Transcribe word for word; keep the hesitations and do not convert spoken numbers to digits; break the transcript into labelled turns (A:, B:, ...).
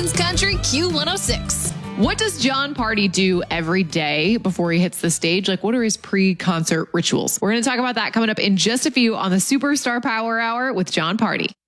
A: Kings Country Q one oh six.
B: What does Jon Pardi do every day before he hits the stage? Like, what are his pre-concert rituals? We're going to talk about that coming up in just a few on the Superstar Power Hour with Jon Pardi.